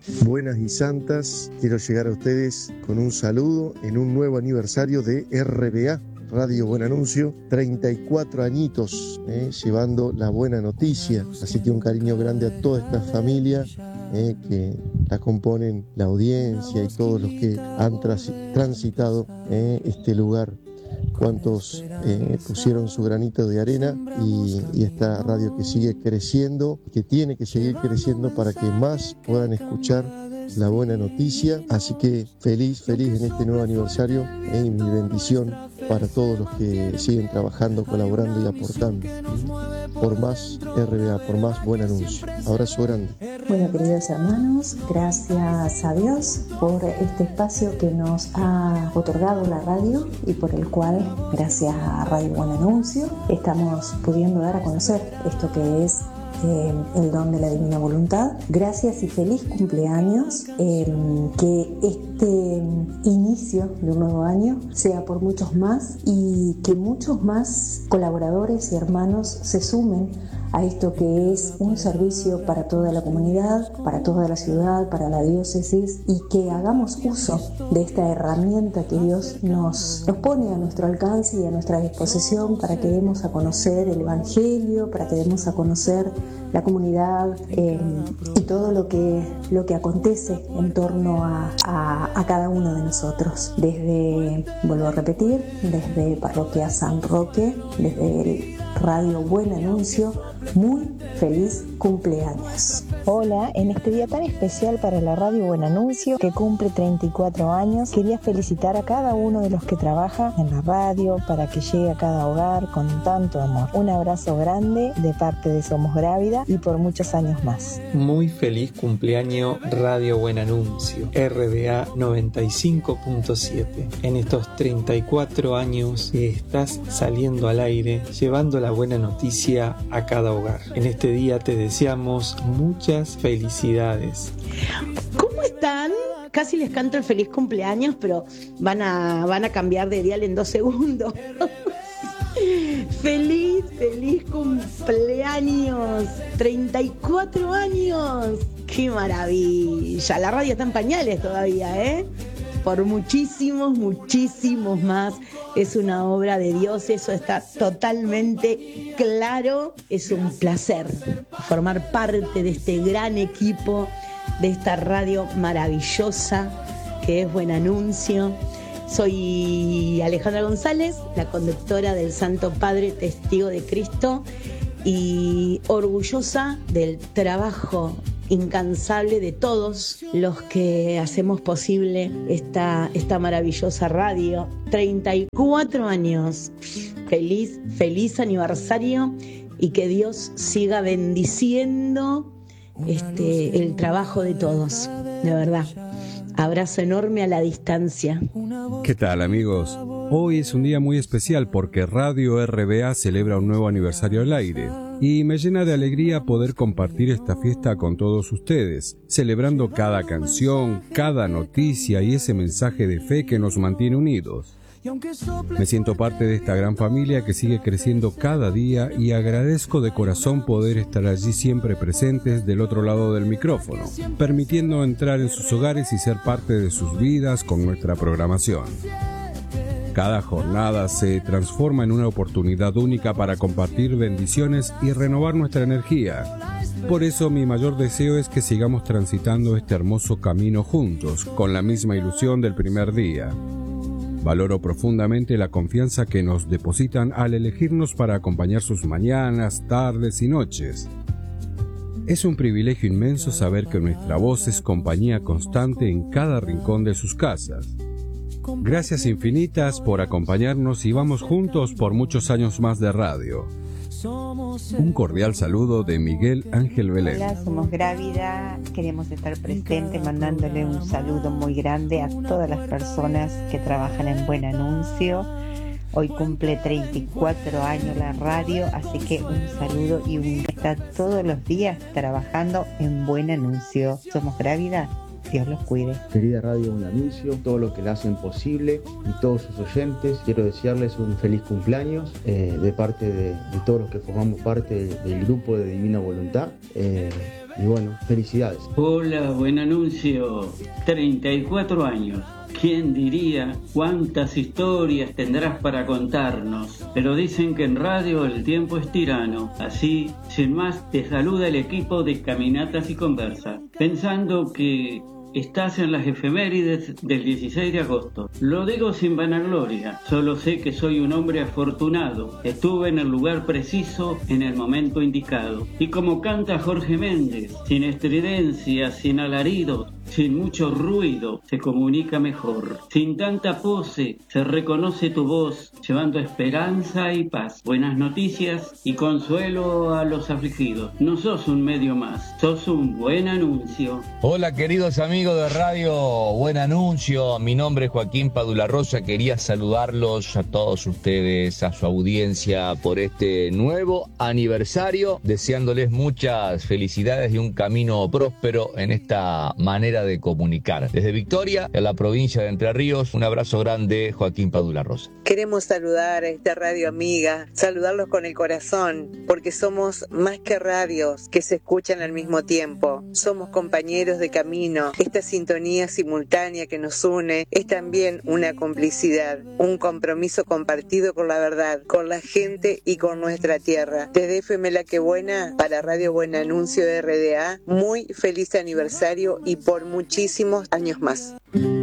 buenas y santas. Quiero llegar a ustedes con un saludo en un nuevo aniversario de RBA, Radio Buen Anuncio, 34 añitos, llevando la buena noticia. Así que un cariño grande a toda esta familia que la componen, la audiencia y todos los que han transitado este lugar. Cuantos pusieron su granito de arena y esta radio que sigue creciendo, que tiene que seguir creciendo para que más puedan escuchar la buena noticia. Así que feliz en este nuevo aniversario y mi bendición para todos los que siguen trabajando, colaborando y aportando por más RBA, por más buen anuncio. Abrazo grande. Bueno, queridos hermanos, gracias a Dios por este espacio que nos ha otorgado la radio y por el cual, gracias a Radio Buen Anuncio, estamos pudiendo dar a conocer esto que es el don de la divina voluntad. Gracias y feliz cumpleaños. Que este inicio de un nuevo año sea por muchos más y que muchos más colaboradores y hermanos se sumen a esto que es un servicio para toda la comunidad, para toda la ciudad, para la diócesis, y que hagamos uso de esta herramienta que Dios nos pone a nuestro alcance y a nuestra disposición para que demos a conocer el Evangelio, para que demos a conocer la comunidad y todo lo que acontece en torno a cada uno de nosotros. Desde, vuelvo a repetir, desde Parroquia San Roque, desde el Radio Buen Anuncio, muy feliz cumpleaños. Hola, en este día tan especial para la Radio Buen Anuncio, que cumple 34 años, quería felicitar a cada uno de los que trabaja en la radio para que llegue a cada hogar con tanto amor. Un abrazo grande de parte de Somos Grávida y por muchos años más. Muy feliz cumpleaños Radio Buen Anuncio, RBA 95.7. En estos 34 años que estás saliendo al aire, llevando la buena noticia a cada hogar. En este día te deseamos muchas felicidades. ¿Cómo están? Casi les canto el feliz cumpleaños, pero van a cambiar de dial en 2 segundos. Feliz cumpleaños, 34 años, qué maravilla. La radio está en pañales todavía, por muchísimos más. Es una obra de Dios, eso está totalmente claro. Es un placer formar parte de este gran equipo, de esta radio maravillosa que es Buen Anuncio. Soy Alejandra González, la conductora del Santo Padre Testigo de Cristo, y orgullosa del trabajo incansable de todos los que hacemos posible esta maravillosa radio. 34 años. Feliz aniversario, y que Dios siga bendiciendo el trabajo de todos, de verdad. Abrazo enorme a la distancia. ¿Qué tal, amigos? Hoy es un día muy especial porque Radio RBA celebra un nuevo aniversario al aire. Y me llena de alegría poder compartir esta fiesta con todos ustedes, celebrando cada canción, cada noticia y ese mensaje de fe que nos mantiene unidos. Me siento parte de esta gran familia que sigue creciendo cada día y agradezco de corazón poder estar allí siempre presentes del otro lado del micrófono, permitiendo entrar en sus hogares y ser parte de sus vidas con nuestra programación. Cada jornada se transforma en una oportunidad única para compartir bendiciones y renovar nuestra energía. Por eso mi mayor deseo es que sigamos transitando este hermoso camino juntos, con la misma ilusión del primer día. Valoro profundamente la confianza que nos depositan al elegirnos para acompañar sus mañanas, tardes y noches. Es un privilegio inmenso saber que nuestra voz es compañía constante en cada rincón de sus casas. Gracias infinitas por acompañarnos y vamos juntos por muchos años más de radio. Un cordial saludo de Miguel Ángel Belén. Hola, somos Grávida. Queremos estar presentes mandándole un saludo muy grande a todas las personas que trabajan en Buen Anuncio. Hoy cumple 34 años la radio, así que un saludo y está todos los días trabajando en Buen Anuncio. Somos Grávida. Dios los cuide. Querida Radio Buen Anuncio, todo lo que la hacen posible y todos sus oyentes, quiero desearles un feliz cumpleaños de parte de todos los que formamos parte del grupo de Divina Voluntad. Y bueno, felicidades. Hola, buen anuncio. 34 años. ¿Quién diría cuántas historias tendrás para contarnos? Pero dicen que en radio el tiempo es tirano. Así, sin más, te saluda el equipo de Caminatas y Conversa, pensando que estás en las efemérides del 16 de agosto. Lo digo sin vanagloria, solo sé que soy un hombre afortunado. Estuve en el lugar preciso, en el momento indicado. Y como canta Jorge Méndez, sin estridencia, sin alaridos, sin mucho ruido, se comunica mejor. Sin tanta pose, se reconoce tu voz, llevando esperanza y paz, buenas noticias y consuelo a los afligidos. No sos un medio más, sos un buen anuncio. Hola, queridos amigos de Radio Buen Anuncio. Mi nombre es Joaquín Padula Rosa. Quería saludarlos a todos ustedes, a su audiencia, por este nuevo aniversario, deseándoles muchas felicidades y un camino próspero en esta manera de comunicar. Desde Victoria, en la provincia de Entre Ríos, un abrazo grande, Joaquín Padula Rosa. Queremos saludar a esta radio amiga, saludarlos con el corazón, porque somos más que radios que se escuchan al mismo tiempo. Somos compañeros de camino. Esta sintonía simultánea que nos une es también una complicidad, un compromiso compartido con la verdad, con la gente y con nuestra tierra. Desde FM La Que Buena, para Radio Buen Anuncio de RDA, muy feliz aniversario y por muchísimos años más.